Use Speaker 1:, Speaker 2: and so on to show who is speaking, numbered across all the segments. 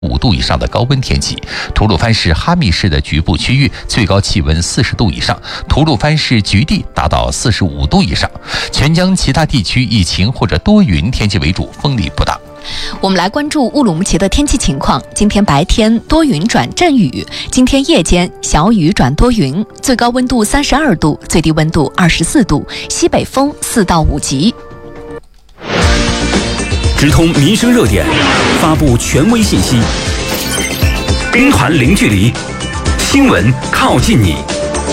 Speaker 1: 5度以上的高温天气，吐鲁番市哈密市的局部区域最高气温40度以上，吐鲁番市局地达到45度以上。全疆其他地区以晴或者多云天气为主，风力不大。
Speaker 2: 我们来关注乌鲁木齐的天气情况。今天白天多云转阵雨，今天夜间小雨转多云，最高温度32度，最低温度24度，西北风4到5级。
Speaker 3: 直通民生热点，发布权威信息，兵团零距离，新闻靠近你。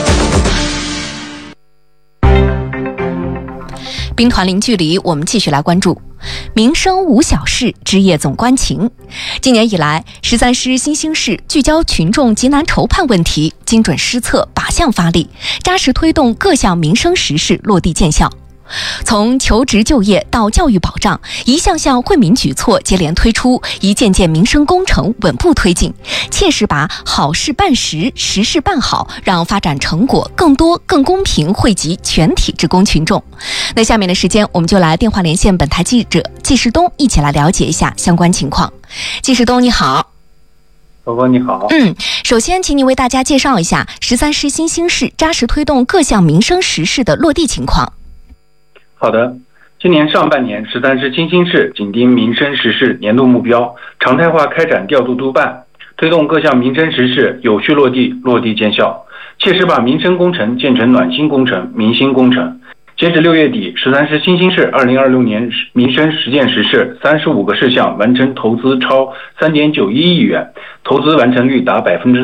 Speaker 2: 兵团零距离，我们继续来关注民生无小事，枝叶总关情。今年以来，13师新兴市聚焦群众急难愁盼问题，精准施策，靶向发力，扎实推动各项民生实事落地见效。从求职就业到教育保障，一项项惠民举措接连推出，一件件民生工程稳步推进，切实把好事办实，实事办好，让发展成果更多更公平惠及全体职工群众。那下面的时间，我们就来电话连线本台记者季世东，一起来了解一下相关情况。季世东，你好。
Speaker 4: 宝宝你好。
Speaker 2: 首先请你为大家介绍一下13师新兴市扎实推动各项民生实事的落地情况。
Speaker 4: 好的，今年上半年13师新兴市紧盯民生实事年度目标，常态化开展调度督办，推动各项民生实事有序落地，落地见效，切实把民生工程建成暖心工程、民心工程。截至6月底，13师新兴市2026年民生实践实事35个事项完成投资超3.91亿元，投资完成率达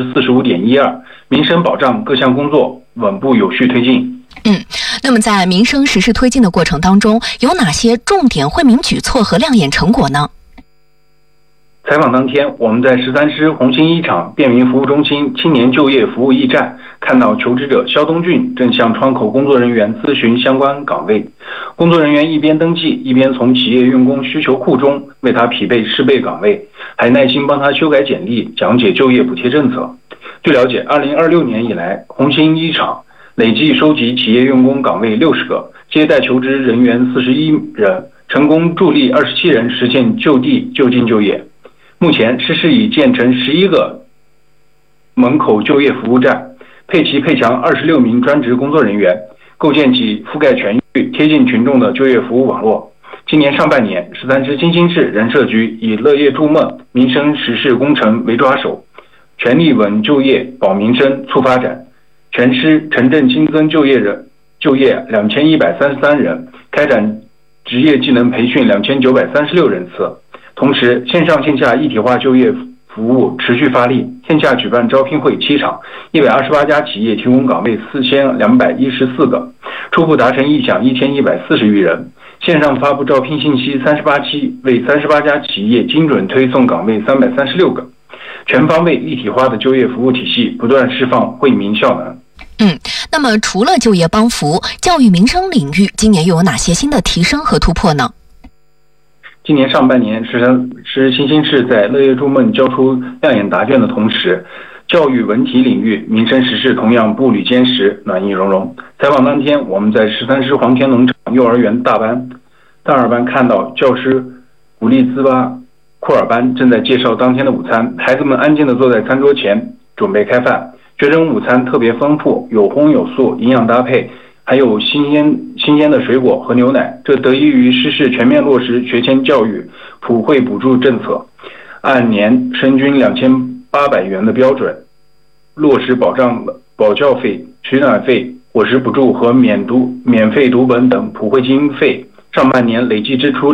Speaker 4: 45.12%，民生保障各项工作稳步有序推进。
Speaker 2: 那么在民生实事推进的过程当中，有哪些重点惠民举措和亮眼成果呢？
Speaker 4: 采访当天，我们在13师红星一厂便民服务中心青年就业服务驿站看到求职者肖东俊正向窗口工作人员咨询相关岗位，工作人员一边登记，一边从企业用工需求库中为他匹配适备岗位，还耐心帮他修改简历，讲解就业补贴政策。据了解，2026年以来，红星一厂累计收集企业用工岗位60个，接待求职人员41人，成功助力27人实现就地就近就业。目前市已建成11个门口就业服务站，配强26名专职工作人员，构建起覆盖全域、贴近群众的就业服务网络。今年上半年，13师新兴市人社局以乐业筑梦民生实事工程为抓手，全力稳就业、保民生、促发展。全师城镇新增就业2133人，开展职业技能培训2936人次。同时，线上线下一体化就业服务持续发力，线下举办招聘会7场，128家企业提供岗位4214个，初步达成意向1140余人。线上发布招聘信息38期，为38家企业精准推送岗位336个。全方位立体化的就业服务体系不断释放惠民效能。
Speaker 2: 那么除了就业帮扶，教育民生领域今年又有哪些新的提升和突破呢？
Speaker 4: 今年上半年13师新兴市在乐业筑梦交出亮眼答卷的同时，教育文体领域民生实事同样步履坚实，暖意融融。采访当天，我们在13师黄田农场幼儿园大二班看到教师古力兹巴库尔班正在介绍当天的午餐，孩子们安静地坐在餐桌前准备开饭。学生午餐特别丰富，有荤有素，营养搭配，还有新鲜的水果和牛奶，这得益于市全面落实学前教育普惠补助政策，按年生均2800元的标准，落实保教费、取暖费、伙食补助和免费读本等普惠经费。上半年累计支出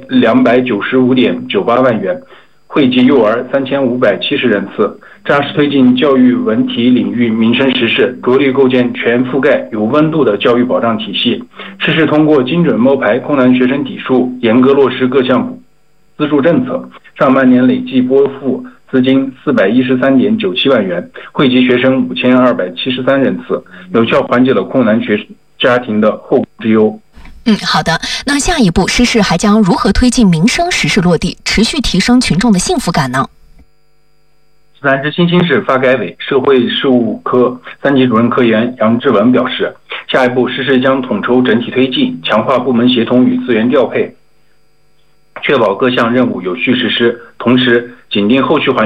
Speaker 4: 295.98万元，惠及幼儿3570人次，扎实推进教育文体领域民生实事，着力构建全覆盖有温度的教育保障体系。市通过精准摸排困难学生底数，严格落实各项资助政策，上半年累计拨付资金413.97万元，惠及学生5273人次，有效缓解了困难家庭的后顾之忧。
Speaker 2: 好的。那下一步，市还将如何推进民生实事落地，持续提升群众的幸福感呢
Speaker 4: 13师新兴市发改委社会事务科3级主任科员杨志文表示，下一步市将统筹整体推进，强化部门协同与资源调配，确保各项任务有序实施。同时， 紧盯后续环